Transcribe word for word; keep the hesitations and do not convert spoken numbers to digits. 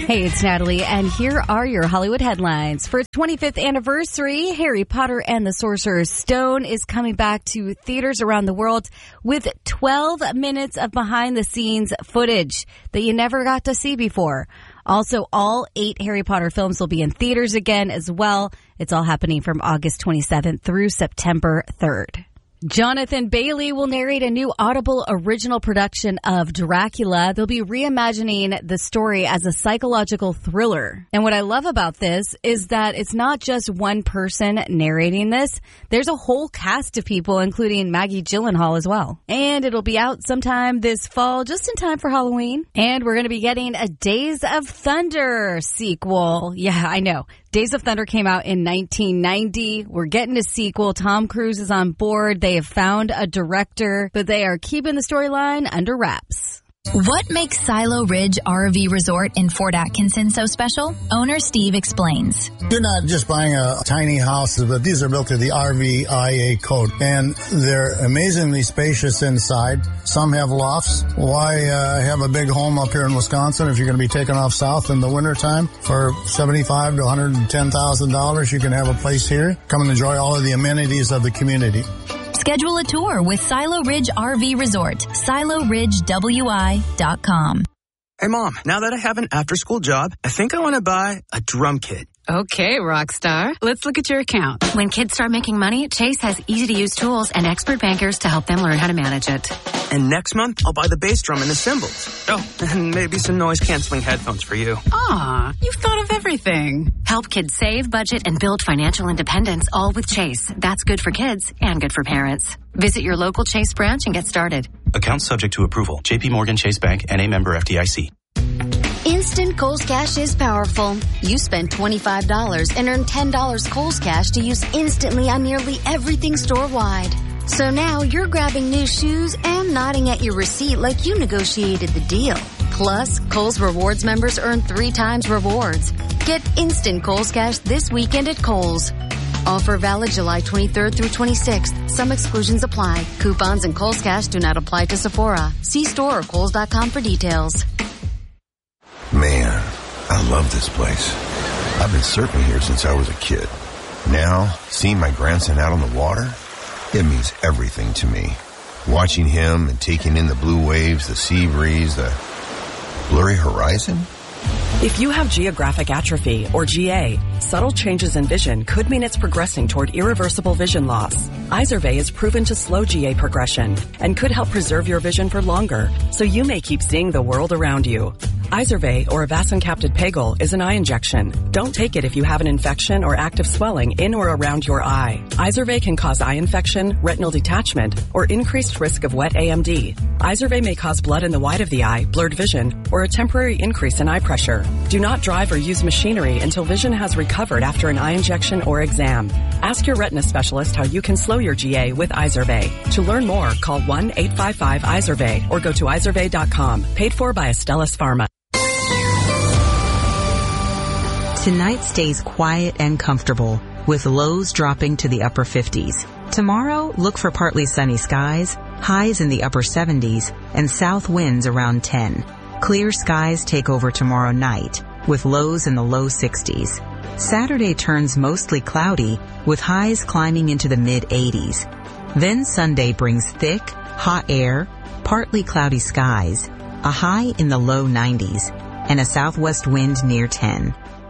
Hey, it's Natalie, and here are your Hollywood headlines. For its twenty-fifth anniversary, Harry Potter and the Sorcerer's Stone is coming back to theaters around the world with twelve minutes of behind-the-scenes footage that you never got to see before. Also, all eight Harry Potter films will be in theaters again as well. It's all happening from August twenty-seventh through September third. Jonathan Bailey will narrate a new Audible original production of Dracula. They'll be reimagining the story as a psychological thriller. And what I love about this is that it's not just one person narrating this. There's a whole cast of people, including Maggie Gyllenhaal as well. And it'll be out sometime this fall, just in time for Halloween. And we're going to be getting a Days of Thunder sequel. Yeah, I know. Days of Thunder came out in nineteen ninety. We're getting a sequel. Tom Cruise is on board. They have found a director, but they are keeping the storyline under wraps. What makes Silo Ridge R V Resort in Fort Atkinson so special? Owner Steve explains. You're not just buying a tiny house, but these are built to the R V I A code, and they're amazingly spacious inside. Some have lofts. Why uh, have a big home up here in Wisconsin if you're going to be taking off south in the wintertime? For seventy-five thousand to one hundred ten thousand dollars, you can have a place here. Come and enjoy all of the amenities of the community. Schedule a tour with Silo Ridge R V Resort. Silo Ridge W I dot com. Hey, Mom, now that I have an after-school job, I think I want to buy a drum kit. Okay, Rockstar. Let's look at your account. When kids start making money, Chase has easy-to-use tools and expert bankers to help them learn how to manage it. And next month, I'll buy the bass drum and the cymbals. Oh, and maybe some noise-canceling headphones for you. Aw, you've thought of everything. Help kids save, budget, and build financial independence, all with Chase. That's good for kids and good for parents. Visit your local Chase branch and get started. Account subject to approval. J P Morgan Chase Bank, N A member F D I C. Instant Kohl's Cash is powerful. You spend twenty-five dollars and earn ten dollars Kohl's Cash to use instantly on nearly everything store-wide. So now you're grabbing new shoes and nodding at your receipt like you negotiated the deal. Plus, Kohl's Rewards members earn three times rewards. Get instant Kohl's Cash this weekend at Kohl's. Offer valid July twenty-third through twenty-sixth. Some exclusions apply. Coupons and Kohl's Cash do not apply to Sephora. See store or Kohl's dot com for details. Man, I love this place. I've been surfing here since I was a kid. Now, seeing my grandson out on the water, it means everything to me. Watching him and taking in the blue waves, the sea breeze, the blurry horizon. If you have geographic atrophy, or G A, subtle changes in vision could mean it's progressing toward irreversible vision loss. Izervay is proven to slow G A progression and could help preserve your vision for longer, so you may keep seeing the world around you. Izervay, or avacincaptad pegol, is an eye injection. Don't take it if you have an infection or active swelling in or around your eye. Izervay can cause eye infection, retinal detachment, or increased risk of wet A M D. Izervay may cause blood in the white of the eye, blurred vision, or a temporary increase in eye pressure. Do not drive or use machinery until vision has recovered after an eye injection or exam. Ask your retina specialist how you can slow your G A with Izervay. To learn more, call one eight five five Izervay or go to izervay dot com. Paid for by Astellas Pharma. Tonight stays quiet and comfortable, with lows dropping to the upper fifties. Tomorrow, look for partly sunny skies, highs in the upper seventies, and south winds around ten. Clear skies take over tomorrow night, with lows in the low sixties. Saturday turns mostly cloudy, with highs climbing into the mid-eighties. Then Sunday brings thick, hot air, partly cloudy skies, a high in the low nineties, and a southwest wind near ten.